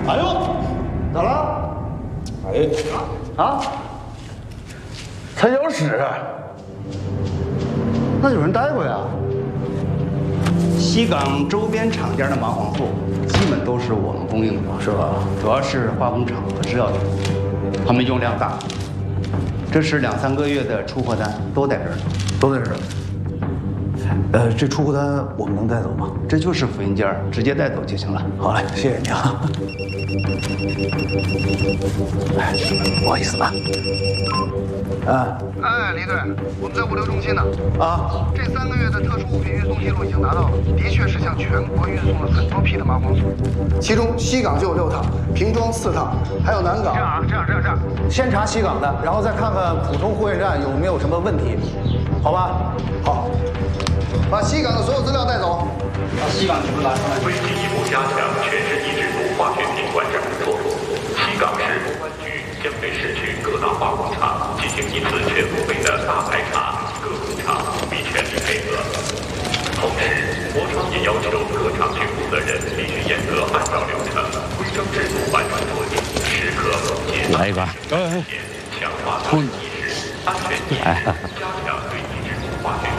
哎呦，咋了？哎，啊？踩脚屎？那有人待过呀？ 西港周边厂家的麻黄素，基本都是我们供应的， 是吧？ 主要是化工厂和制药厂，他们用量大。这是2、3个月的出货单，都在这儿呢。 都在这儿。这出货单我们能带走吗？ 这就是复印件，直接带走就行了。 好嘞，谢谢你啊。哎，不好意思啊。 哎，李队，我们在物流中心呢。 啊， 这3个月的特殊物品运送记录已经拿到了，的确是向全国运送了很多批的麻黄素，其中西港就有6趟，瓶装4趟，还有南港。这样， 先查西港的，然后再看看普通货运站有没有什么问题，好吧？好，把西港的所有资料带走。 把西港全部拿出来。 为进一步加强全市地制毒化学品管制工作，西港市公安局将对市区各大化工厂进行一次全方位的大排查，各工厂必全力配合。同时，国厂也要求各厂区负责人必须严格按照流程、规章制度完成作业，时刻检查强化安全意识、安全意识，加强对地制毒化学